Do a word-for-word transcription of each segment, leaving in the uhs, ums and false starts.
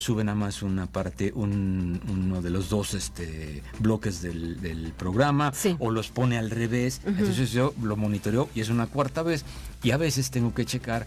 sube nada más una parte, un, uno de los dos este, bloques del, del programa, sí. o los pone al revés. Uh-huh. Entonces yo lo monitoreo y es una cuarta vez. Y a veces tengo que checar,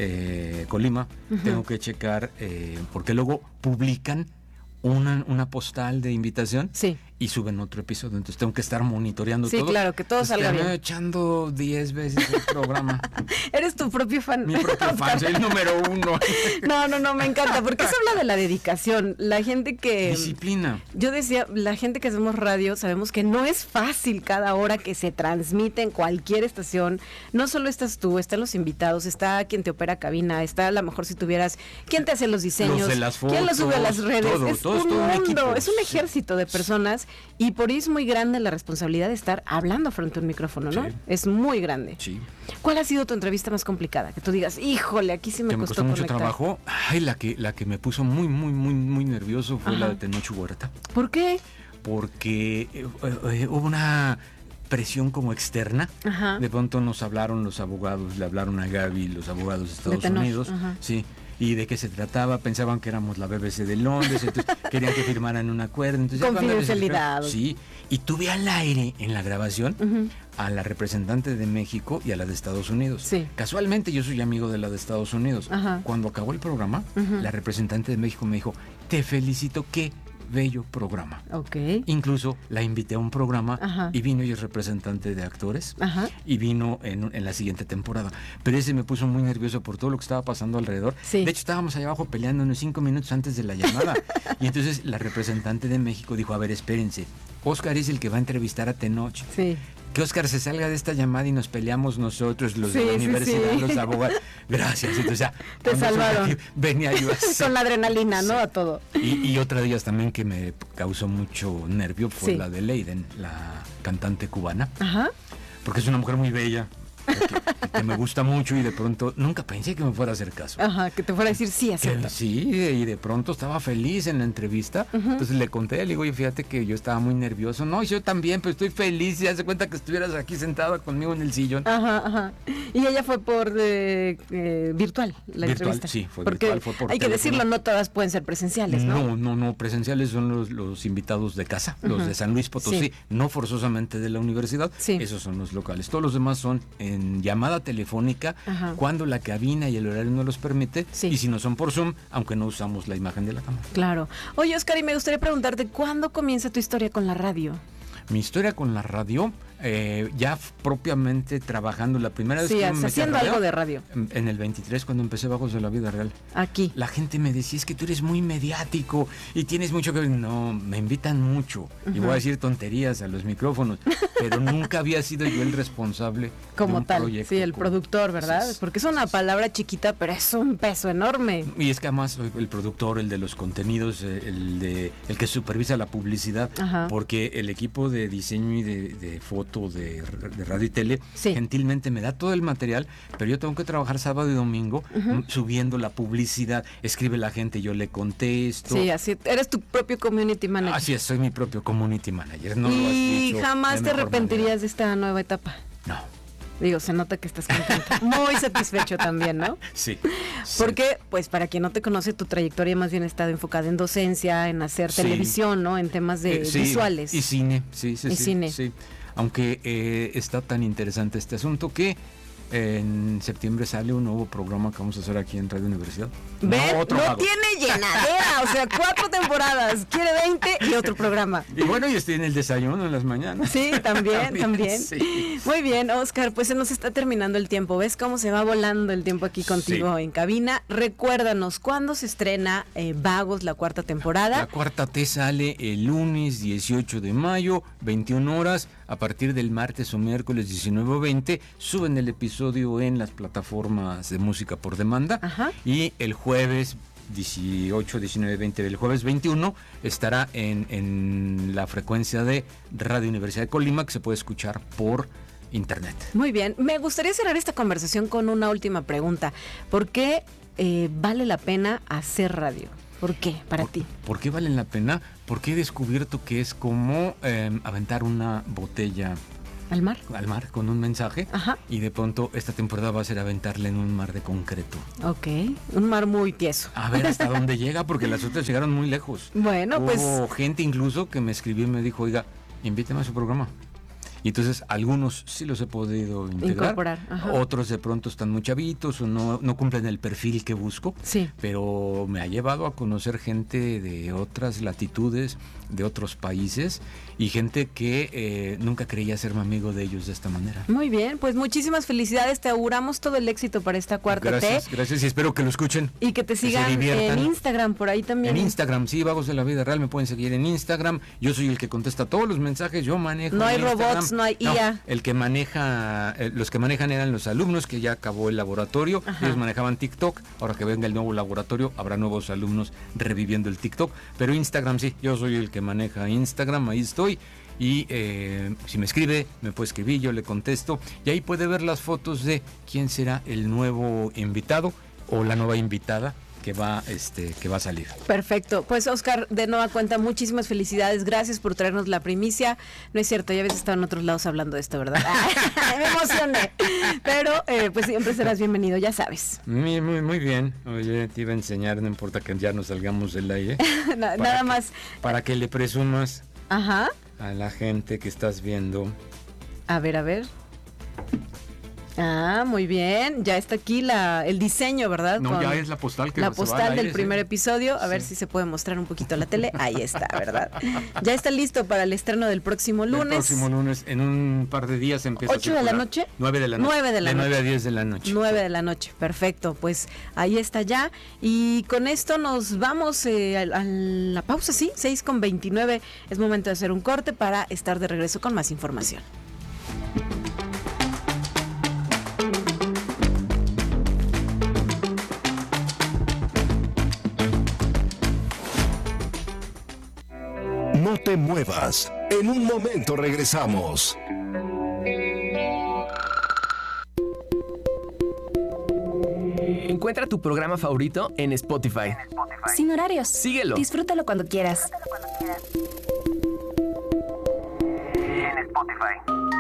eh, Colima, uh-huh. tengo que checar, eh, porque luego publican una, una postal de invitación, sí. y suben otro episodio, entonces tengo que estar monitoreando sí, todo. Sí, claro, que todo entonces, salga bien. echando diez veces el programa. Eres tu propio fan. Mi propio fan, soy el número uno. No, no, no, me encanta, porque eso habla de la dedicación. La gente que... Disciplina. Yo decía, la gente que hacemos radio, sabemos que no es fácil cada hora que se transmite en cualquier estación. No solo estás tú, están los invitados, está quien te opera cabina, está a lo mejor si tuvieras, quién te hace los diseños, los de las fotos, quién los sube a las redes. Todo, es todo, un todo mundo, un es un ejército de personas. Y por eso es muy grande la responsabilidad de estar hablando frente a un micrófono, ¿no? Sí. Es muy grande. Sí. ¿Cuál ha sido tu entrevista más complicada? Que tú digas, híjole, aquí sí me, que me costó, costó mucho conectar. trabajo. Ay, la que, la que me puso muy, muy, muy, muy nervioso fue Ajá. la de Tenoch Huerta. ¿Por qué? Porque eh, eh, hubo una presión como externa. Ajá. De pronto nos hablaron los abogados, le hablaron a Gaby, los abogados de Estados de Unidos. Ajá. Sí. Y de qué se trataba, pensaban que éramos la B B C de Londres, entonces querían que firmaran un acuerdo. Entonces, confidencialidad. Sí, y tuve al aire en la grabación uh-huh. a la representante de México y a la de Estados Unidos. Sí. Casualmente yo soy amigo de la de Estados Unidos. Ajá. Cuando acabó el programa, uh-huh. la representante de México me dijo, te felicito, qué bello programa. Okay. Incluso la invité a un programa Ajá. y vino, ella es representante de actores. Ajá. Y vino en, en la siguiente temporada. Pero ese me puso muy nervioso por todo lo que estaba pasando alrededor. Sí. De hecho, estábamos allá abajo peleando unos cinco minutos antes de la llamada. Y entonces la representante de México dijo, a ver, espérense, Oscar es el que va a entrevistar a Tenoch. Sí. Que Oscar se salga de esta llamada y nos peleamos nosotros, los sí, de la universidad, sí, sí. los abogados. Gracias. Entonces, ya, te salvaron. Aquí, venía yo así. Con la adrenalina, ¿no? Sí. A todo. Y, y otra de ellas también que me causó mucho nervio fue sí. la de Leiden, la cantante cubana. Ajá. Porque es una mujer muy bella. Que, que me gusta mucho y de pronto nunca pensé que me fuera a hacer caso. Ajá, que te fuera a decir sí, acepto. Que, sí, y de pronto estaba feliz en la entrevista. Uh-huh. Entonces le conté, le digo, oye, fíjate que yo estaba muy nervioso. No, yo también, pero estoy feliz y hace cuenta que estuvieras aquí sentada conmigo en el sillón. Ajá, ajá. Y ella fue por eh, eh, virtual, la virtual, entrevista. Sí, fue Porque virtual, fue por hay teléfono. que decirlo, no todas pueden ser presenciales, ¿no? No, no, no, presenciales son los, los invitados de casa, uh-huh. los de San Luis Potosí, sí. no forzosamente de la universidad, sí. esos son los locales. Todos los demás son en llamada telefónica, Ajá. cuando la cabina y el horario no los permite, sí. y si no son por Zoom, aunque no usamos la imagen de la cámara. Claro. Oye, Oscar, y me gustaría preguntarte, ¿cuándo comienza tu historia con la radio? Mi historia con la radio, eh, ya propiamente trabajando, la primera vez sí, que me metí haciendo a radio, algo de radio. En, en el veintitrés, cuando empecé Bajos de la Vida Real. Aquí. La gente me decía, es que tú eres muy mediático y tienes mucho que ver. No, me invitan mucho. Uh-huh. Y voy a decir tonterías a los micrófonos, pero nunca había sido yo el responsable como de un tal, proyecto. Sí, el como... productor, ¿verdad? Sí, porque es una palabra chiquita, pero es un peso enorme. Y es que además soy el productor, el de los contenidos, el de el que supervisa la publicidad, Ajá. porque el equipo de diseño y de, de foto, de, de radio y tele, sí. gentilmente me da todo el material, pero yo tengo que trabajar sábado y domingo uh-huh. subiendo la publicidad, escribe la gente, yo le contesto. Sí, así, eres tu propio community manager. Así es, soy mi propio community manager. No y lo has dicho jamás te arrepentirías manera. de esta nueva etapa. No. Digo, se nota que estás contento, muy satisfecho también, ¿no? Sí. Porque, sí. pues, para quien no te conoce, tu trayectoria más bien ha estado enfocada en docencia, en hacer sí. televisión, ¿no? En temas de eh, sí. visuales. Y cine, sí, sí, y sí. cine. Sí. Aunque eh, está tan interesante este asunto que en septiembre sale un nuevo programa que vamos a hacer aquí en Radio Universidad. ¿Ven? No, otro no vago. tiene llenadera, o sea, cuatro temporadas, quiere veinte y otro programa. Y bueno, y estoy en el desayuno en las mañanas. Sí, también, también. también. Sí. Muy bien, Oscar, pues se nos está terminando el tiempo. ¿Ves cómo se va volando el tiempo aquí contigo sí. en cabina? Recuérdanos, ¿cuándo se estrena eh, Vagos, la cuarta temporada? La cuarta T sale el lunes dieciocho de mayo, veintiuna horas. A partir del martes o miércoles diecinueve o veinte, suben el episodio en las plataformas de música por demanda. Ajá. Y el jueves dieciocho, diecinueve, veinte, del jueves veintiuno estará en, en la frecuencia de Radio Universidad de Colima, que se puede escuchar por internet. Muy bien, me gustaría cerrar esta conversación con una última pregunta. ¿Por qué eh, vale la pena hacer radio? ¿Por qué para ¿Por, ti? ¿Por qué valen la pena? Porque he descubierto que es como eh, aventar una botella ¿Al mar? Al mar, con un mensaje. Ajá. Y de pronto esta temporada va a ser aventarle en un mar de concreto. Ok, un mar muy tieso. A ver hasta dónde llega, porque las otras llegaron muy lejos. Bueno, Hubo pues... Hubo gente incluso que me escribió y me dijo, oiga, invíteme a su programa. Y entonces algunos sí los he podido integrar, incorporar. Ajá. Otros de pronto están muy chavitos o no, no cumplen el perfil que busco, sí. Pero me ha llevado a conocer gente de otras latitudes, de otros países y gente que eh, nunca creía serme amigo de ellos de esta manera. Muy bien, pues muchísimas felicidades, te auguramos todo el éxito para esta cuarta gracias, T. Gracias y espero que lo escuchen. Y que te sigan que en Instagram, por ahí también. En Instagram, sí, Vagos de la Vida Real, me pueden seguir en Instagram. Yo soy el que contesta todos los mensajes, yo manejo. No hay Instagram. robots, no hay I A. No, el que maneja, eh, los que manejan eran los alumnos que ya acabó el laboratorio. Ajá. Ellos manejaban TikTok. Ahora que venga el nuevo laboratorio, habrá nuevos alumnos reviviendo el TikTok. Pero Instagram sí, yo soy el que maneja Instagram, ahí estoy. Y eh, si me escribe, me puede escribir, yo le contesto. Y ahí puede ver las fotos de quién será el nuevo invitado o la nueva invitada que va este que va a salir. Perfecto. Pues Oscar, de nueva cuenta, muchísimas felicidades. Gracias por traernos la primicia. No es cierto, ya habías estado en otros lados hablando de esto, ¿verdad? Me emocioné. Pero eh, pues siempre serás bienvenido, ya sabes. Muy, muy, muy bien. Oye, te iba a enseñar, no importa que ya nos salgamos del aire. Nada que, más. Para que le presumas Ajá. a la gente que estás viendo. A ver, a ver. Ah, muy bien. Ya está aquí la, el diseño, ¿verdad? No, Con ya es la postal que La se postal va al del aire, primer ¿sí? episodio. A sí. ver si se puede mostrar un poquito a la tele. Ahí está, ¿verdad? Ya está listo para el estreno del próximo lunes. El próximo lunes, en un par de días empieza. ¿ocho de la noche? nueve de la noche. nueve de la de noche. nueve a diez de la noche. nueve de la noche, perfecto. Pues ahí está ya. Y con esto nos vamos eh, a, a la pausa, sí, seis con veintinueve. Es momento de hacer un corte para estar de regreso con más información. No te muevas. En un momento regresamos. Encuentra tu programa favorito en Spotify. Sin horarios. Síguelo. Disfrútalo cuando quieras. En Spotify.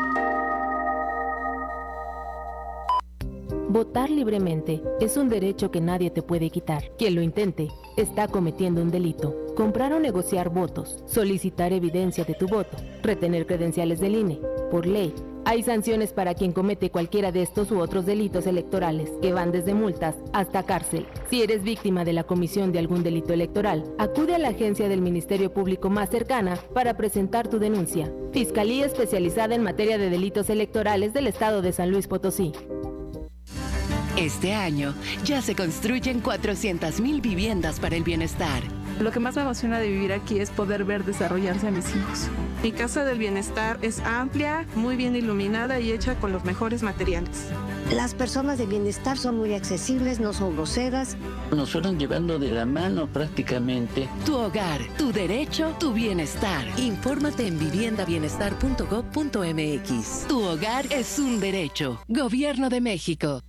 Votar libremente es un derecho que nadie te puede quitar. Quien lo intente está cometiendo un delito. Comprar o negociar votos, solicitar evidencia de tu voto, retener credenciales del I N E. Por ley, hay sanciones para quien comete cualquiera de estos u otros delitos electorales, que van desde multas hasta cárcel. Si eres víctima de la comisión de algún delito electoral, acude a la agencia del Ministerio Público más cercana para presentar tu denuncia. Fiscalía Especializada en Materia de Delitos Electorales del Estado de San Luis Potosí. Este año ya se construyen cuatrocientas mil viviendas para el bienestar. Lo que más me emociona de vivir aquí es poder ver desarrollarse a mis hijos. Mi casa del bienestar es amplia, muy bien iluminada y hecha con los mejores materiales. Las personas de bienestar son muy accesibles, no son groseras. Nos fueron llevando de la mano prácticamente. Tu hogar, tu derecho, tu bienestar. Infórmate en vivienda bienestar punto gob punto eme equis. Tu hogar es un derecho. Gobierno de México.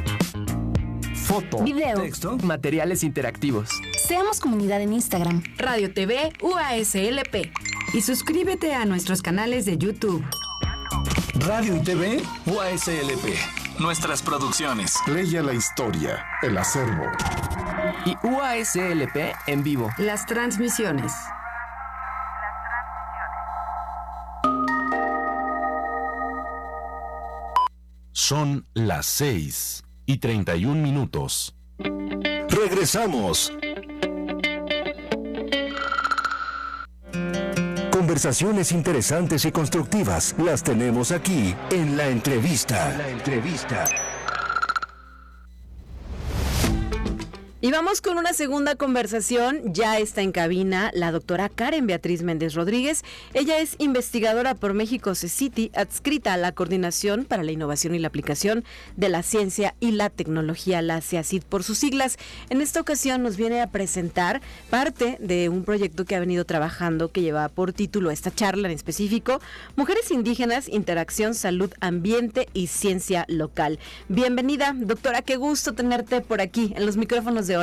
Foto, video, texto, materiales interactivos. Seamos comunidad en Instagram. Radio T V U A S L P. Y suscríbete a nuestros canales de YouTube. Radio y T V U A S L P. Nuestras producciones. Leia la historia, el acervo. Y U A S L P en vivo. Las transmisiones. Son las seis y treinta y un minutos. Regresamos. Conversaciones interesantes y constructivas las tenemos aquí en la entrevista. La entrevista. Y vamos con una segunda conversación. Ya está en cabina la doctora Karen Beatriz Méndez Rodríguez. Ella es investigadora por México CECITI, adscrita a la Coordinación para la Innovación y la Aplicación de la Ciencia y la Tecnología, la CEACIT por sus siglas. En esta ocasión nos viene a presentar parte de un proyecto que ha venido trabajando, que lleva por título esta charla en específico: Mujeres Indígenas, Interacción, Salud, Ambiente y Ciencia Local. Bienvenida, doctora, qué gusto tenerte por aquí en los micrófonos de Hora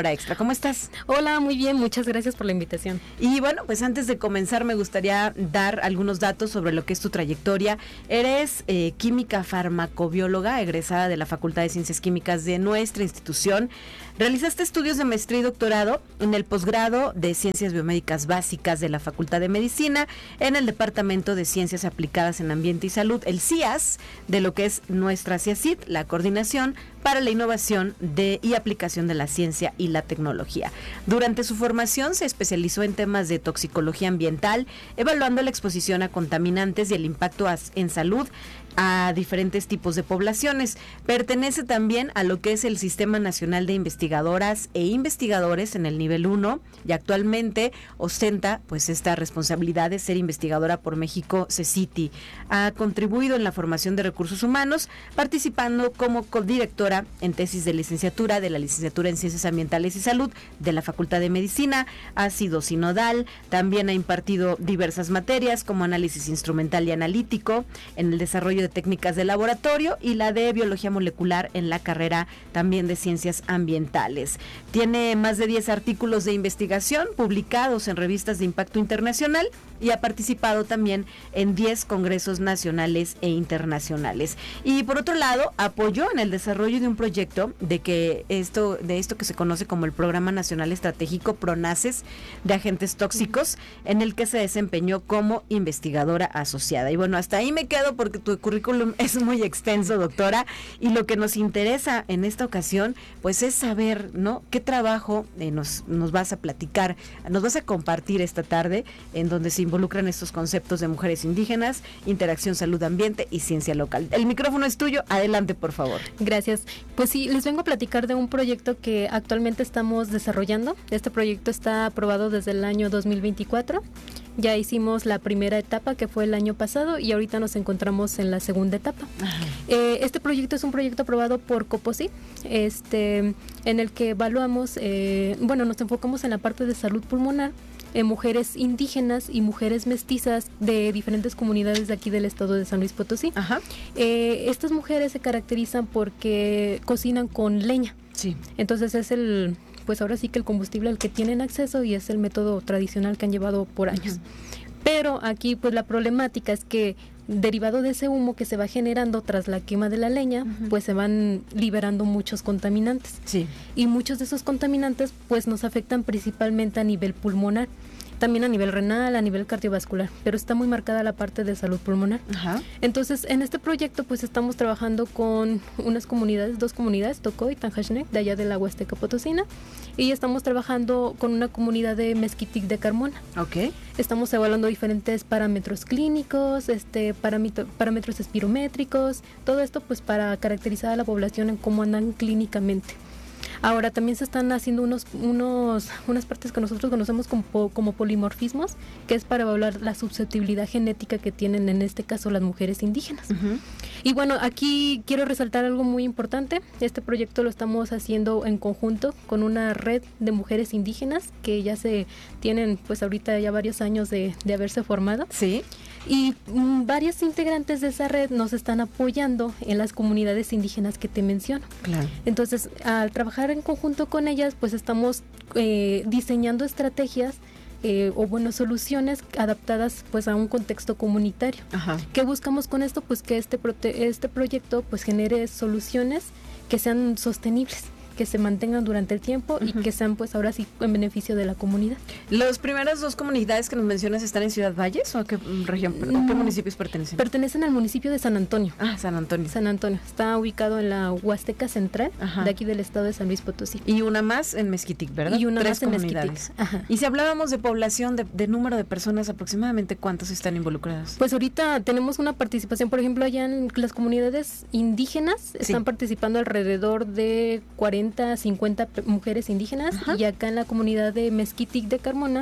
Hora Extra. ¿Cómo estás? Hola, muy bien, muchas gracias por la invitación. Y bueno, pues antes de comenzar me gustaría dar algunos datos sobre lo que es tu trayectoria. Eres eh, química farmacobióloga, egresada de la Facultad de Ciencias Químicas de nuestra institución. Realizaste estudios de maestría y doctorado en el posgrado de Ciencias Biomédicas Básicas de la Facultad de Medicina, en el Departamento de Ciencias Aplicadas en Ambiente y Salud, el C I A S, de lo que es nuestra C I A C I T, la Coordinación para la Innovación de y Aplicación de la Ciencia y la Tecnología. Durante su formación se especializó en temas de toxicología ambiental, evaluando la exposición a contaminantes y el impacto a, en salud a diferentes tipos de poblaciones. Pertenece también a lo que es el Sistema Nacional de Investigadoras e Investigadores en el nivel uno y actualmente ostenta pues esta responsabilidad de ser investigadora por México CECITI. Ha contribuido en la formación de recursos humanos, participando como codirectora en tesis de licenciatura de la Licenciatura en Ciencias Ambientales y Salud de la Facultad de Medicina. Ha sido sinodal, también ha impartido diversas materias como análisis instrumental y analítico en el desarrollo de de técnicas de laboratorio y la de biología molecular en la carrera también de ciencias ambientales. Tiene más de diez artículos de investigación publicados en revistas de impacto internacional y ha participado también en diez congresos nacionales e internacionales. Y por otro lado, apoyó en el desarrollo de un proyecto de que esto de esto que se conoce como el Programa Nacional Estratégico PRONACES de Agentes Tóxicos, en el que se desempeñó como investigadora asociada. Y bueno, hasta ahí me quedo porque tu currículum es muy extenso, doctora, y lo que nos interesa en esta ocasión pues es saber, ¿no?, qué trabajo eh, nos, nos vas a platicar, nos vas a compartir esta tarde, en donde se involucran estos conceptos de mujeres indígenas, interacción salud-ambiente y ciencia local. El micrófono es tuyo, adelante por favor. Gracias. Pues sí, les vengo a platicar de un proyecto que actualmente estamos desarrollando. Este proyecto está aprobado desde el año dos mil veinticuatro. Ya hicimos la primera etapa, que fue el año pasado, y ahorita nos encontramos en la segunda etapa. Eh, este proyecto es un proyecto aprobado por COPOSI, este, en el que evaluamos, eh, bueno, nos enfocamos en la parte de salud pulmonar, en mujeres indígenas y mujeres mestizas de diferentes comunidades de aquí del estado de San Luis Potosí. Ajá. Eh, estas mujeres se caracterizan porque cocinan con leña. Sí. Entonces es el... pues ahora sí que el combustible al que tienen acceso y es el método tradicional que han llevado por años. Uh-huh. Pero aquí pues la problemática es que derivado de ese humo que se va generando tras la quema de la leña, uh-huh, pues se van liberando muchos contaminantes. Sí. Y muchos de esos contaminantes pues nos afectan principalmente a nivel pulmonar. También a nivel renal, a nivel cardiovascular, pero está muy marcada la parte de salud pulmonar. Ajá. Entonces, en este proyecto, pues estamos trabajando con unas comunidades, dos comunidades, Tocó y Tanjachne, de allá de la Huasteca Potosina, y estamos trabajando con una comunidad de Mezquitic de Carmona. Ok. Estamos evaluando diferentes parámetros clínicos, este, parámetro, parámetros espirométricos, todo esto pues para caracterizar a la población en cómo andan clínicamente. Ahora también se están haciendo unos, unos, unas partes que nosotros conocemos como, como polimorfismos, que es para evaluar la susceptibilidad genética que tienen en este caso las mujeres indígenas. Uh-huh. Y bueno, aquí quiero resaltar algo muy importante. Este proyecto lo estamos haciendo en conjunto con una red de mujeres indígenas que ya se tienen pues ahorita ya varios años de, de haberse formado. Sí. Y mm, varios integrantes de esa red nos están apoyando en las comunidades indígenas que te menciono. Claro. Entonces, al trabajar en conjunto con ellas, pues estamos eh, diseñando estrategias eh, o bueno, soluciones adaptadas pues a un contexto comunitario. Ajá. ¿Qué buscamos con esto? Pues que este, prote- este proyecto pues genere soluciones que sean sostenibles, que se mantengan durante el tiempo, uh-huh, y que sean pues ahora sí en beneficio de la comunidad. ¿Las primeras dos comunidades que nos mencionas están en Ciudad Valles o a qué región, mm, o qué municipios pertenecen? Pertenecen al municipio de San Antonio. Ah, San Antonio. San Antonio. Está ubicado en la Huasteca Central, ajá, de aquí del estado de San Luis Potosí. Y una más en Mezquitic, ¿verdad? Y una Tres más comunidades. en Mezquitic. Ajá. Y si hablábamos de población, de, de número de personas, aproximadamente ¿cuántos están involucradas? Pues ahorita tenemos una participación, por ejemplo, allá en las comunidades indígenas, sí, están participando alrededor de cuarenta, cincuenta mujeres indígenas. Ajá. Y acá en la comunidad de Mezquitic de Carmona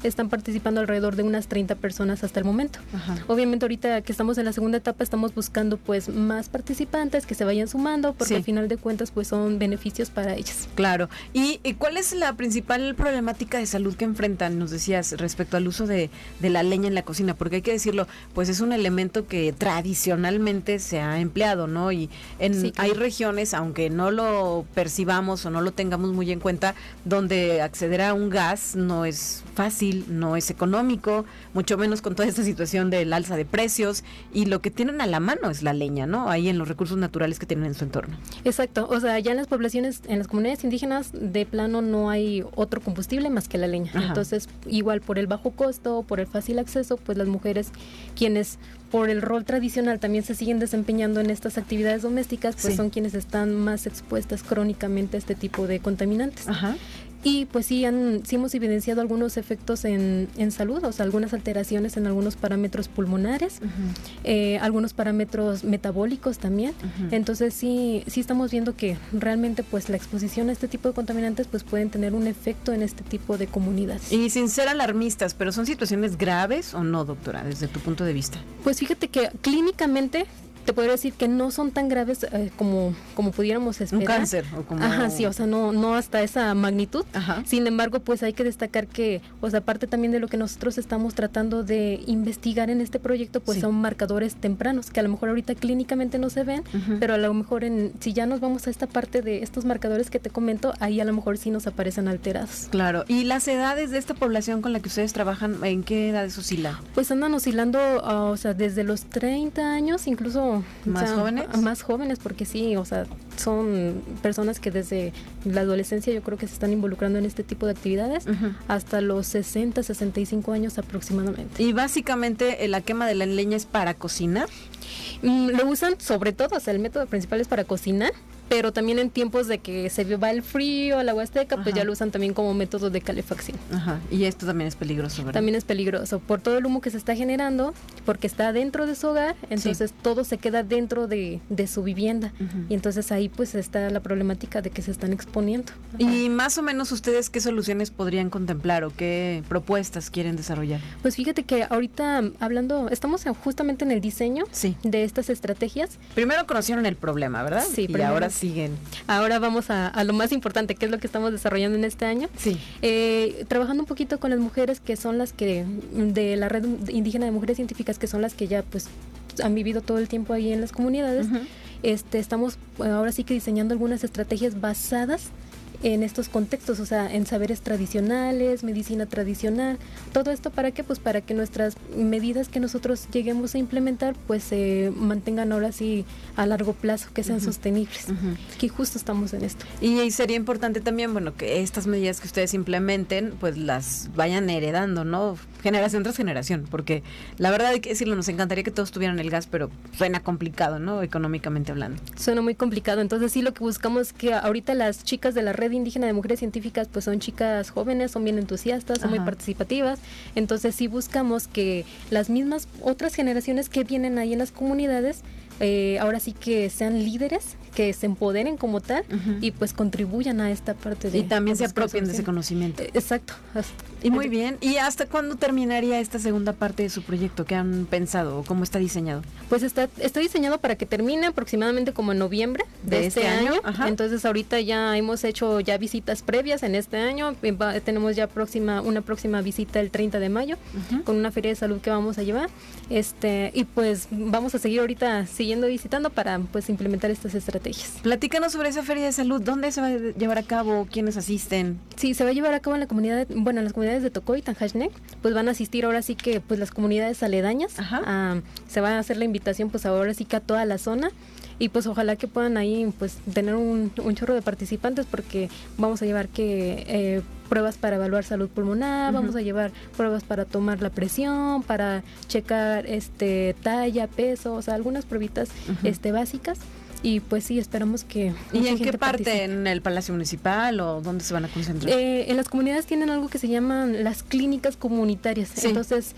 están participando alrededor de unas treinta personas hasta el momento. Ajá. Obviamente ahorita que estamos en la segunda etapa estamos buscando pues más participantes que se vayan sumando, porque Sí. al final de cuentas pues son beneficios para ellas. Claro. ¿Y, y cuál es la principal problemática de salud que enfrentan, nos decías, respecto al uso de, de la leña en la cocina? Porque hay que decirlo, pues es un elemento que tradicionalmente se ha empleado, ¿no? Y en, Sí, claro. hay regiones, aunque no lo percibamos o no lo tengamos muy en cuenta, donde acceder a un gas no es fácil, no es económico, mucho menos con toda esta situación del alza de precios, y lo que tienen a la mano es la leña, ¿no? Ahí en los recursos naturales que tienen en su entorno. Exacto, o sea, ya en las poblaciones, en las comunidades indígenas, de plano no hay otro combustible más que la leña. Ajá. Entonces, igual por el bajo costo, por el fácil acceso, pues las mujeres, quienes por el rol tradicional también se siguen desempeñando en estas actividades domésticas, pues Sí. son quienes están más expuestas crónicamente a este tipo de contaminantes. Ajá. Y pues sí, han, sí hemos evidenciado algunos efectos en, en salud, o sea, algunas alteraciones en algunos parámetros pulmonares, Uh-huh. eh, algunos parámetros metabólicos también. Uh-huh. Entonces sí, sí estamos viendo que realmente pues la exposición a este tipo de contaminantes pues pueden tener un efecto en este tipo de comunidades. Y sin ser alarmistas, pero ¿son situaciones graves o no, doctora, desde tu punto de vista? Pues fíjate que clínicamente te podría decir que no son tan graves eh, como, como pudiéramos esperar. Un cáncer o como... Ajá, sí, o sea, no, no hasta esa magnitud. Ajá. Sin embargo, pues hay que destacar que, o sea, aparte también de lo que nosotros estamos tratando de investigar en este proyecto, pues Sí. son marcadores tempranos, que a lo mejor ahorita clínicamente no se ven, Ujú. pero a lo mejor en, si ya nos vamos a esta parte de estos marcadores que te comento, ahí a lo mejor sí nos aparecen alterados. Claro. ¿Y las edades de esta población con la que ustedes trabajan, en qué edades oscilan? Pues andan oscilando, uh, o sea, desde los treinta años, incluso ¿Más o sea, jóvenes? Más jóvenes, porque sí, o sea, son personas que desde la adolescencia yo creo que se están involucrando en este tipo de actividades, Uh-huh. hasta los sesenta, sesenta y cinco años aproximadamente. Y básicamente eh, la quema de la leña es para cocinar. Mm, lo usan sobre todo, o sea, el método principal es para cocinar, pero también en tiempos de que se va el frío, la huasteca, pues Ajá. ya lo usan también como método de calefacción. Ajá. Y esto también es peligroso, ¿verdad? También es peligroso por todo el humo que se está generando, porque está dentro de su hogar, entonces todo se queda dentro de, de su vivienda. Ujú. Y entonces ahí pues está la problemática de que se están exponiendo. Y más o menos ustedes, ¿qué soluciones podrían contemplar o qué propuestas quieren desarrollar? Pues fíjate que ahorita hablando, estamos en- justamente en el diseño Sí. de estas estrategias. Primero conocieron el problema, ¿verdad? Sí, Y primero. ahora siguen. Ahora vamos a, a lo más importante, que es lo que estamos desarrollando en este año. Sí. Eh, trabajando un poquito con las mujeres que son las que, de la red indígena de mujeres científicas, que son las que ya pues han vivido todo el tiempo ahí en las comunidades. Ujú. este, estamos eh, ahora sí que diseñando algunas estrategias basadas en estos contextos, o sea, en saberes tradicionales, medicina tradicional, todo esto para qué, pues para que nuestras medidas que nosotros lleguemos a implementar, pues se mantengan ahora sí a largo plazo, que sean Ujú. sostenibles, Ujú. que justo estamos en esto. Y sería importante también, bueno, que estas medidas que ustedes implementen, pues las vayan heredando, ¿no? Generación tras generación, porque la verdad hay que decirlo, nos encantaría que todos tuvieran el gas, pero suena complicado, ¿no? Económicamente hablando. Suena muy complicado, entonces sí lo que buscamos es que ahorita las chicas de la red indígena de mujeres científicas pues son chicas jóvenes, son bien entusiastas, son Ajá. muy participativas, entonces sí buscamos que las mismas otras generaciones que vienen ahí en las comunidades eh, ahora sí que sean líderes, que se empoderen como tal Ujú. y pues contribuyan a esta parte de... Y también de se buscar apropien de ese soluciones. conocimiento. Eh, Exacto. Y muy bien. ¿Y hasta cuándo terminaría esta segunda parte de su proyecto? ¿Qué han pensado o cómo está diseñado? Pues está, está diseñado para que termine aproximadamente como en noviembre de, ¿De este, este año? año. Ajá. Entonces ahorita ya hemos hecho ya visitas previas en este año. Eh, va- tenemos ya próxima una próxima visita el treinta de mayo Ujú. con una feria de salud que vamos a llevar. Este y pues vamos a seguir ahorita siguiendo visitando para pues implementar estas estrategias. Platícanos sobre esa feria de salud. ¿Dónde se va a llevar a cabo? ¿Quiénes asisten? Sí, se va a llevar a cabo en la comunidad, de- bueno, en las comunidades de Tocoy y Tanjachnek, pues van a asistir ahora sí que pues las comunidades aledañas. Ajá. Ah, se va a hacer la invitación pues ahora sí que a toda la zona y pues ojalá que puedan ahí pues tener un, un chorro de participantes porque vamos a llevar que eh, pruebas para evaluar salud pulmonar, Ujú. vamos a llevar pruebas para tomar la presión, para checar este talla, peso, o sea, algunas pruebitas Ujú. este básicas. Y pues sí, esperamos que... ¿Y mucha en qué gente parte? participe. ¿En el Palacio Municipal o dónde se van a concentrar? Eh, en las comunidades tienen algo que se llaman las clínicas comunitarias. Sí. Entonces,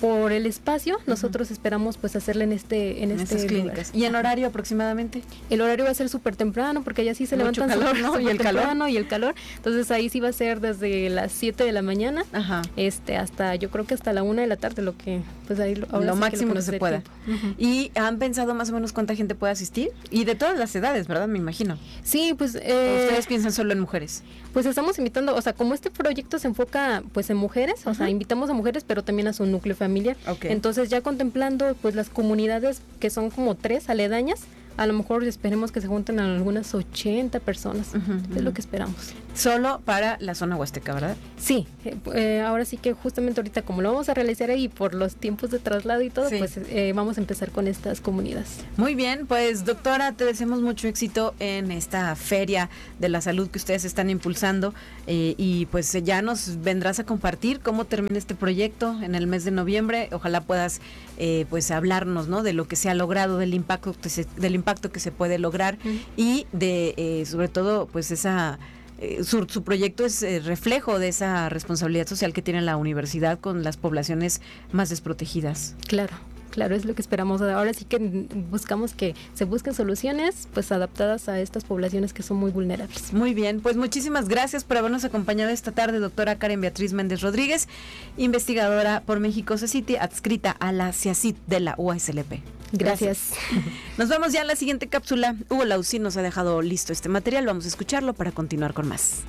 por el espacio, nosotros uh-huh. esperamos pues hacerla en este en, en este clínicas. ¿Y en horario aproximadamente? El horario va a ser súper temprano porque allá sí se Mucho levantan calor, ¿no? y el calor y el calor. Entonces ahí sí va a ser desde las siete de la mañana Ajá. este hasta yo creo que hasta la una de la tarde, lo que pues ahí ahora lo sí máximo que, que se pueda. Uh-huh. ¿Y han pensado más o menos cuánta gente puede asistir? Y de todas las edades, ¿verdad? Me imagino. Sí, pues eh, ¿ustedes piensan solo en mujeres? Pues estamos invitando, o sea, como este proyecto se enfoca pues en mujeres, uh-huh. o sea, invitamos a mujeres, pero también a su núcleo familiar. Okay. Entonces, ya contemplando pues las comunidades que son como tres aledañas, a lo mejor esperemos que se junten a algunas ochenta personas, uh-huh, es uh-huh. lo que esperamos. Solo para la zona huasteca, ¿verdad? Sí, eh, ahora sí que justamente ahorita como lo vamos a realizar ahí por los tiempos de traslado y todo, sí. pues eh, vamos a empezar con estas comunidades. Muy bien, pues doctora, te deseamos mucho éxito en esta feria de la salud que ustedes están impulsando eh, y pues ya nos vendrás a compartir cómo termina este proyecto en el mes de noviembre. Ojalá puedas eh, pues hablarnos, ¿no?, de lo que se ha logrado, del impacto que se, del impacto que se puede lograr uh-huh. y de eh, sobre todo pues esa eh, su, su proyecto es eh, reflejo de esa responsabilidad social que tiene la universidad con las poblaciones más desprotegidas. Claro. Claro, es lo que esperamos. Ahora sí que buscamos que se busquen soluciones pues adaptadas a estas poblaciones que son muy vulnerables. Muy bien, pues muchísimas gracias por habernos acompañado esta tarde, doctora Karen Beatriz Méndez Rodríguez, investigadora por México CECITI, adscrita a la CIACIT de la U A S L P. Gracias. Gracias. Nos vemos ya en la siguiente cápsula. Hugo Lausí nos ha dejado listo este material, vamos a escucharlo para continuar con más.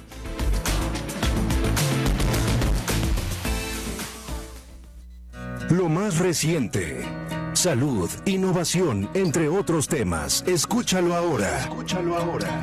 Lo más reciente, salud, innovación, entre otros temas. Escúchalo ahora. Escúchalo ahora.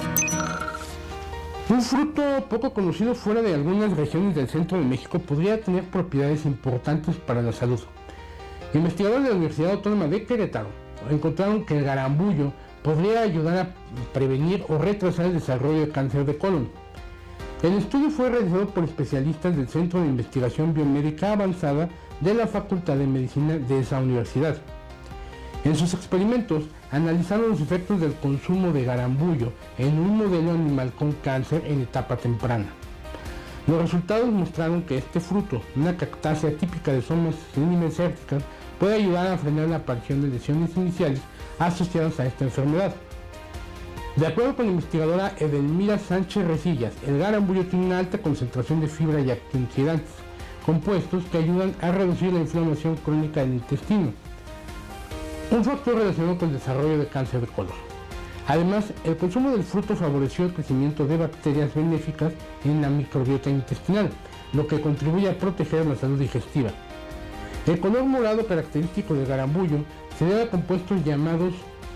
Un fruto poco conocido fuera de algunas regiones del centro de México podría tener propiedades importantes para la salud. Investigadores de la Universidad Autónoma de Querétaro encontraron que el garambullo podría ayudar a prevenir o retrasar el desarrollo de cáncer de colon. El estudio fue realizado por especialistas del Centro de Investigación Biomédica Avanzada de la Facultad de Medicina de esa universidad. En sus experimentos analizaron los efectos del consumo de garambullo en un modelo animal con cáncer en etapa temprana. Los resultados mostraron que este fruto, una cactácea típica de zonas semidesérticas, puede ayudar a frenar la aparición de lesiones iniciales asociadas a esta enfermedad. De acuerdo con la investigadora Edelmira Sánchez Resillas, el garambullo tiene una alta concentración de fibra y antioxidantes, compuestos que ayudan a reducir la inflamación crónica del intestino, un factor relacionado con el desarrollo de cáncer de colon. Además, el consumo del fruto favoreció el crecimiento de bacterias benéficas en la microbiota intestinal, lo que contribuye a proteger la salud digestiva. El color morado característico del garambullo se debe a compuestos llamados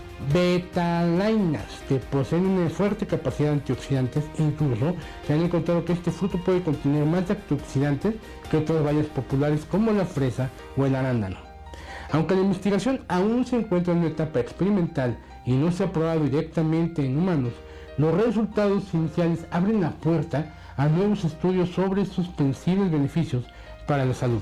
betalainas, que poseen una fuerte capacidad de antioxidantes e incluso se han encontrado que este fruto puede contener más antioxidantes que otras bayas populares como la fresa o el arándano. Aunque la investigación aún se encuentra en una etapa experimental y no se ha probado directamente en humanos, los resultados iniciales abren la puerta a nuevos estudios sobre sus posibles beneficios para la salud.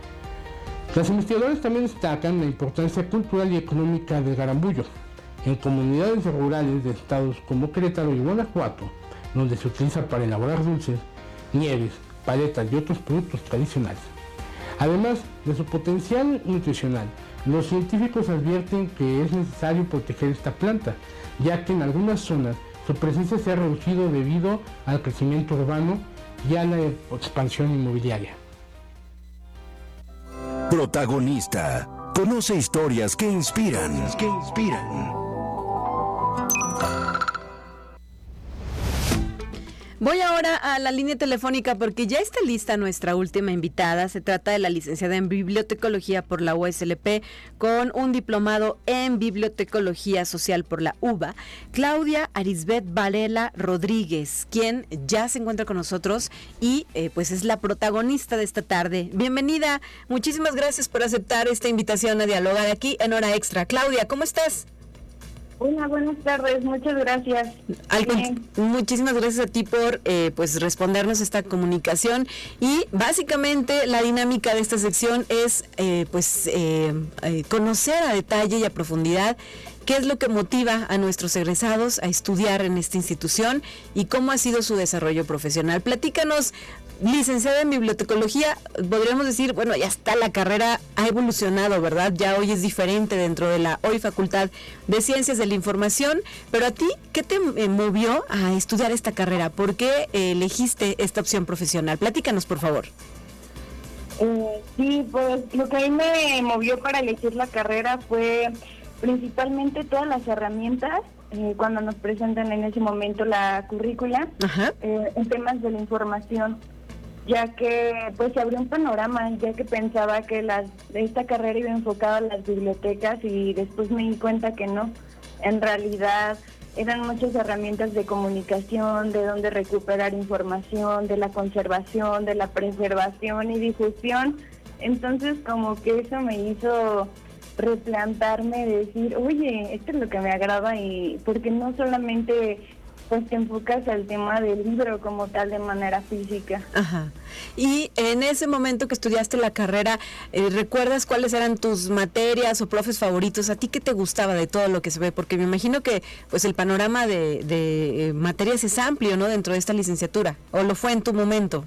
Los investigadores también destacan la importancia cultural y económica del garambullo. En comunidades rurales de estados como Querétaro y Guanajuato, donde se utiliza para elaborar dulces, nieves, paletas y otros productos tradicionales. Además de su potencial nutricional, los científicos advierten que es necesario proteger esta planta, ya que en algunas zonas su presencia se ha reducido debido al crecimiento urbano y a la expansión inmobiliaria. Protagonista. Conoce historias que inspiran. Que inspiran. Voy ahora a la línea telefónica porque ya está lista nuestra última invitada. Se trata de la licenciada en Bibliotecología por la U A S L P con un diplomado en Bibliotecología Social por la U B A, Claudia Arisbet Varela Rodríguez, quien ya se encuentra con nosotros y eh, pues es la protagonista de esta tarde. Bienvenida, muchísimas gracias por aceptar esta invitación a dialogar aquí en Hora Extra. Claudia, ¿cómo estás? Hola, buenas tardes, muchas gracias. Al, muchísimas gracias a ti por eh, pues respondernos esta comunicación y básicamente la dinámica de esta sección es eh, pues eh, eh, conocer a detalle y a profundidad ¿Qué es lo que motiva a nuestros egresados a estudiar en esta institución y cómo ha sido su desarrollo profesional? Platícanos, licenciada en bibliotecología, podríamos decir, bueno, ya está, la carrera ha evolucionado, ¿verdad? Ya hoy es diferente dentro de la hoy Facultad de Ciencias de la Información, pero a ti, ¿qué te eh, movió a estudiar esta carrera? ¿Por qué eh, elegiste esta opción profesional? Platícanos, por favor. Eh, sí, pues lo que a mí me movió para elegir la carrera fue principalmente todas las herramientas eh, cuando nos presentan en ese momento la currícula eh, en temas de la información, ya que pues se abrió un panorama, ya que pensaba que las, esta carrera iba enfocada a las bibliotecas y después me di cuenta que no, en realidad eran muchas herramientas de comunicación, de dónde recuperar información, de la conservación, de la preservación y difusión. Entonces como que eso me hizo replantarme, decir, oye, esto es lo que me agrada, y porque no solamente pues te enfocas al tema del libro como tal de manera física. Ajá. Y en ese momento que estudiaste la carrera, eh, ¿recuerdas cuáles eran tus materias o profes favoritos? ¿A ti qué te gustaba de todo lo que se ve? Porque me imagino que pues el panorama de, de eh, materias es amplio, ¿no? Dentro de esta licenciatura, ¿o lo fue en tu momento?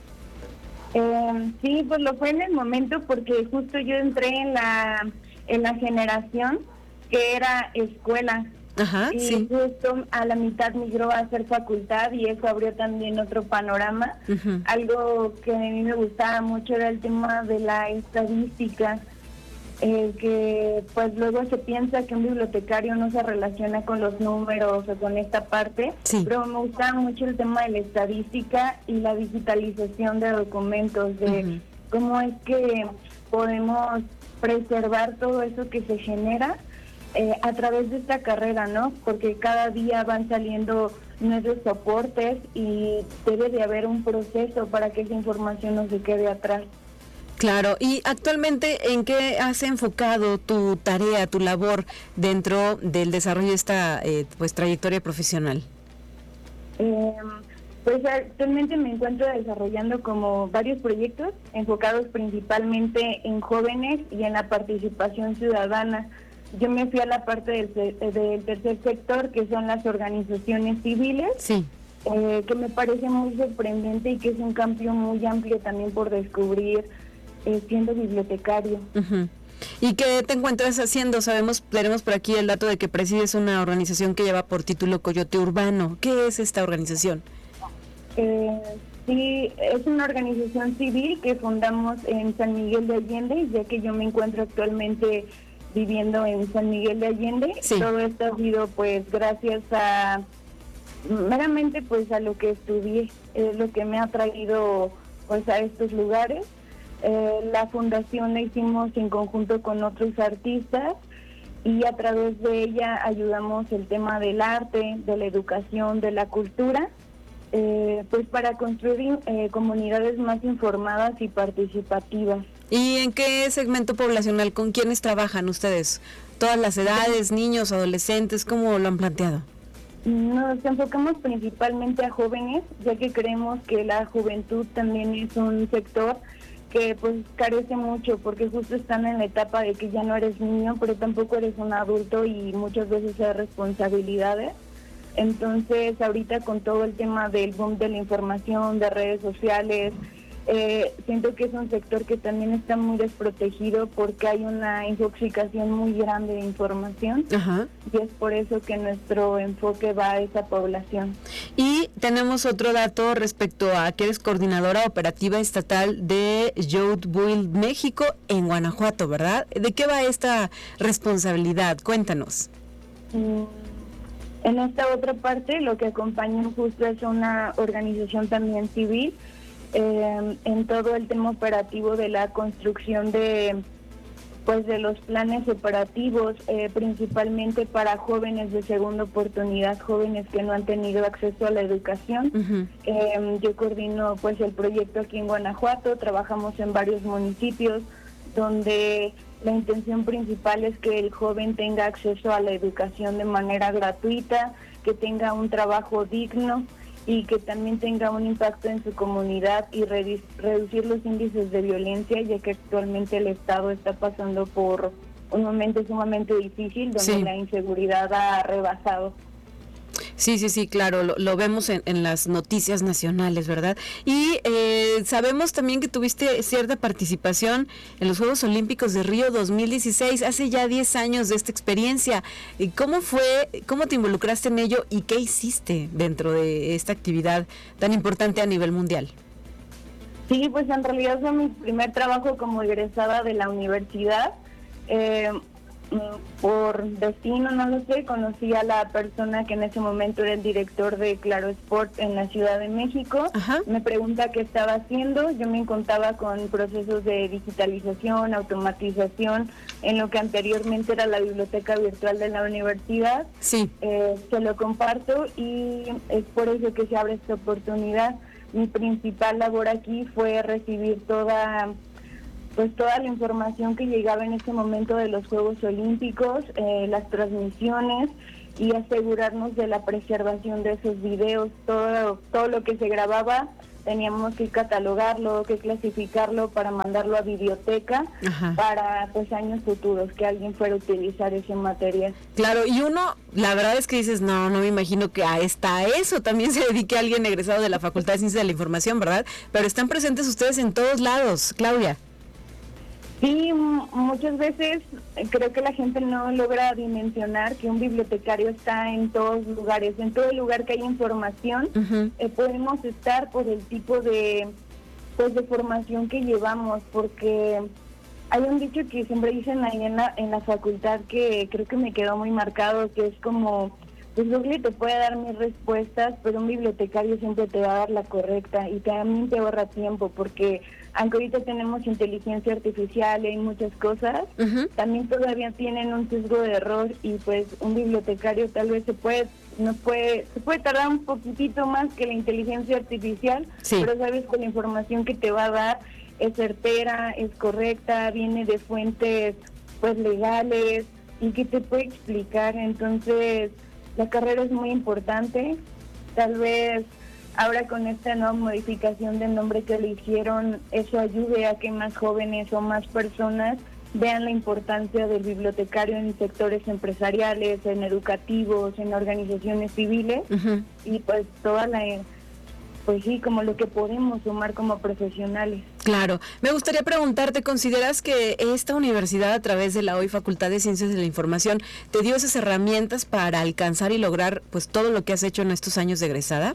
Eh, sí, pues lo fue en el momento, porque justo yo entré en la en la generación que era escuela. Ajá, y sí. Justo a la mitad migró a ser facultad, y eso abrió también otro panorama. Uh-huh. Algo que a mí me gustaba mucho era el tema de la estadística, eh, que pues luego se piensa que un bibliotecario no se relaciona con los números o con esta parte, sí. Pero me gustaba mucho el tema de la estadística y la digitalización de documentos, de uh-huh. cómo es que podemos preservar todo eso que se genera Eh, a través de esta carrera, ¿no? Porque cada día van saliendo nuevos soportes y debe de haber un proceso para que esa información no se quede atrás. Claro, y actualmente, ¿en qué has enfocado tu tarea, tu labor dentro del desarrollo de esta eh, pues trayectoria profesional? Eh, pues actualmente me encuentro desarrollando como varios proyectos enfocados principalmente en jóvenes y en la participación ciudadana. Yo me fui a la parte del, del tercer sector, que son las organizaciones civiles, sí. eh, que me parece muy sorprendente y que es un cambio muy amplio también por descubrir eh, siendo bibliotecario. Uh-huh. ¿Y qué te encuentras haciendo? Sabemos, tenemos por aquí el dato de que presides una organización que lleva por título Coyote Urbano. ¿Qué es esta organización? Eh, sí, es una organización civil que fundamos en San Miguel de Allende, ya que yo me encuentro actualmente viviendo en San Miguel de Allende. Sí. Todo esto ha sido pues gracias a meramente pues a lo que estudié, es lo que me ha traído pues a estos lugares. Eh, la fundación la hicimos en conjunto con otros artistas, y a través de ella ayudamos el tema del arte, de la educación, de la cultura, eh, pues para construir eh, comunidades más informadas y participativas. ¿Y en qué segmento poblacional, con quiénes trabajan ustedes? ¿Todas las edades, niños, adolescentes? ¿Cómo lo han planteado? Nos enfocamos principalmente a jóvenes, ya que creemos que la juventud también es un sector que pues carece mucho, porque justo están en la etapa de que ya no eres niño, pero tampoco eres un adulto, y muchas veces hay responsabilidades. Entonces ahorita con todo el tema del boom de la información, de redes sociales, Eh, siento que es un sector que también está muy desprotegido, porque hay una intoxicación muy grande de información. Ajá. Y es por eso que nuestro enfoque va a esa población. Y tenemos otro dato respecto a que eres coordinadora operativa estatal de Youth Build México en Guanajuato, ¿verdad? ¿De qué va esta responsabilidad? Cuéntanos. Mm, en esta otra parte lo que acompaña justo es una organización también civil, Eh, en todo el tema operativo de la construcción de pues de los planes operativos, eh, principalmente para jóvenes de segunda oportunidad, jóvenes que no han tenido acceso a la educación. Uh-huh. Eh, yo coordino pues el proyecto aquí en Guanajuato, trabajamos en varios municipios donde la intención principal es que el joven tenga acceso a la educación de manera gratuita, que tenga un trabajo digno y que también tenga un impacto en su comunidad y redu- reducir los índices de violencia, ya que actualmente el Estado está pasando por un momento sumamente difícil donde Sí. la inseguridad ha rebasado. Sí, sí, sí, claro, lo, lo vemos en, en las noticias nacionales, ¿verdad? Y eh, sabemos también que tuviste cierta participación en los Juegos Olímpicos de Río dos mil dieciséis, hace ya diez años de esta experiencia. ¿Y cómo fue, cómo te involucraste en ello y qué hiciste dentro de esta actividad tan importante a nivel mundial? Sí, pues en realidad fue mi primer trabajo como egresada de la universidad. Eh, por destino, no lo sé, conocí a la persona que en ese momento era el director de Claro Sport en la Ciudad de México. Ajá. Me pregunta qué estaba haciendo. Yo me encontraba con procesos de digitalización, automatización, en lo que anteriormente era la biblioteca virtual de la universidad. Sí. Eh, se lo comparto y es por eso que se abre esta oportunidad. Mi principal labor aquí fue recibir toda pues toda la información que llegaba en ese momento de los Juegos Olímpicos, eh, las transmisiones y asegurarnos de la preservación de esos videos. Todo, todo lo que se grababa teníamos que catalogarlo, que clasificarlo para mandarlo a biblioteca. Ajá. Para pues años futuros que alguien fuera a utilizar ese material. Claro, y uno, la verdad es que dices, no, no me imagino que a esta eso también se dedique a alguien egresado de la Facultad de Ciencias de la Información, ¿verdad? Pero están presentes ustedes en todos lados, Claudia. Sí, muchas veces creo que la gente no logra dimensionar que un bibliotecario está en todos lugares, en todo lugar que hay información. Uh-huh. eh, podemos estar por el tipo de, pues, de formación que llevamos, porque hay un dicho que siempre dicen ahí en la, en la facultad que creo que me quedó muy marcado, que es como, pues Google te puede dar mis respuestas, pero un bibliotecario siempre te va a dar la correcta y también te ahorra tiempo, porque aunque ahorita tenemos inteligencia artificial y muchas cosas, uh-huh. también todavía tienen un sesgo de error y pues un bibliotecario tal vez se puede, no puede, se puede tardar un poquitito más que la inteligencia artificial, sí. pero sabes que la información que te va a dar es certera, es correcta, viene de fuentes pues legales y que te puede explicar. Entonces la carrera es muy importante. Tal vez ahora con esta nueva modificación del nombre que le hicieron, eso ayude a que más jóvenes o más personas vean la importancia del bibliotecario en sectores empresariales, en educativos, en organizaciones civiles, uh-huh. y pues toda la, pues sí, como lo que podemos sumar como profesionales. Claro. Me gustaría preguntarte, ¿consideras que esta universidad a través de la hoy Facultad de Ciencias de la Información te dio esas herramientas para alcanzar y lograr pues todo lo que has hecho en estos años de egresada?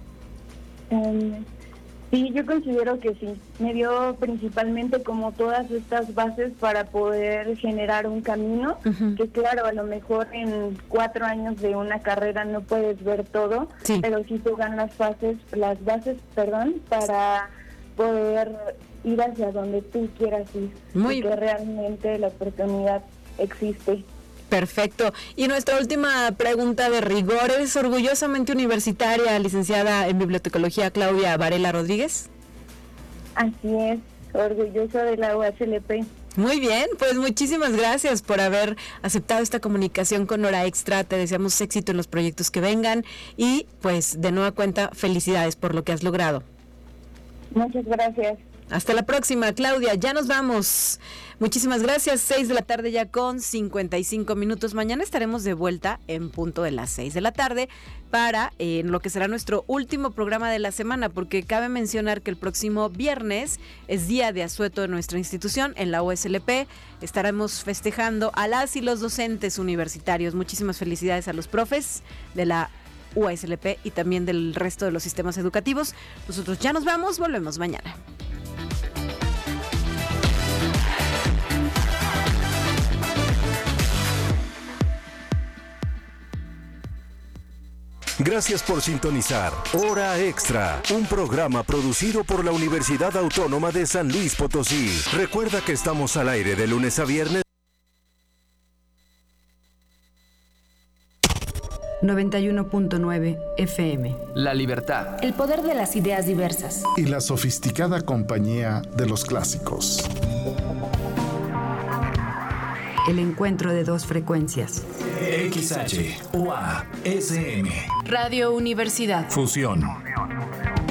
Um, sí, yo considero que sí. Me dio principalmente como todas estas bases para poder generar un camino, uh-huh. que claro, a lo mejor en cuatro años de una carrera no puedes ver todo, sí. pero sí te dan las bases, las bases, perdón, para poder ir hacia donde tú quieras ir. Muy bien. Que realmente la oportunidad existe. Perfecto. Y nuestra última pregunta de rigor, ¿eres orgullosamente universitaria, licenciada en bibliotecología Claudia Varela Rodríguez? Así es, orgullosa de la U A S L P. Muy bien, pues muchísimas gracias por haber aceptado esta comunicación con Hora Extra. Te deseamos éxito en los proyectos que vengan y pues de nueva cuenta felicidades por lo que has logrado. Muchas gracias. Hasta la próxima, Claudia. Ya nos vamos. Muchísimas gracias. seis de la tarde ya con cincuenta y cinco minutos. Mañana estaremos de vuelta en punto de las seis de la tarde para eh, lo que será nuestro último programa de la semana, porque cabe mencionar que el próximo viernes es día de asueto de nuestra institución en la U S L P. Estaremos festejando a las y los docentes universitarios. Muchísimas felicidades a los profes de la U S L P y también del resto de los sistemas educativos. Nosotros ya nos vamos, volvemos mañana. Gracias por sintonizar Hora Extra, un programa producido por la Universidad Autónoma de San Luis Potosí. Recuerda que estamos al aire de lunes a viernes. noventa y uno punto nueve F M. La libertad. El poder de las ideas diversas. Y la sofisticada compañía de los clásicos. El encuentro de dos frecuencias. X H U A S M. Radio Universidad. Fusión.